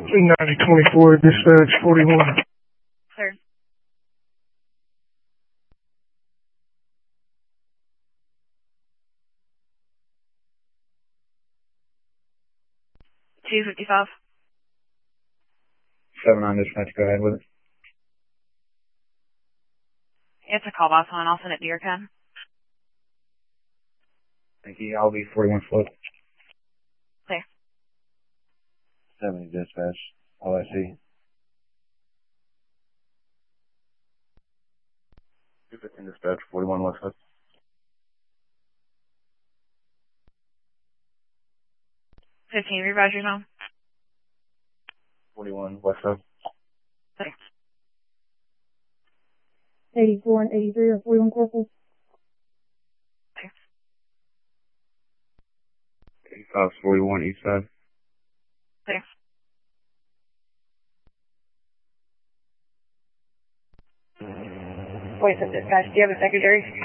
9024, dispatch 41. Sir. $255. 79 dispatch, go ahead with it. It's a call by phone. I'll send it to your cab. Thank you. I'll be 41 float. Clear. 70 dispatch, all I see. 215 dispatch, 41 west side. 15, revise your zone. 41 west side. Clear. 84 and 83 or 41 corporal. 85, 41 east side. Clear. Wait, dispatch, do you have a secondary?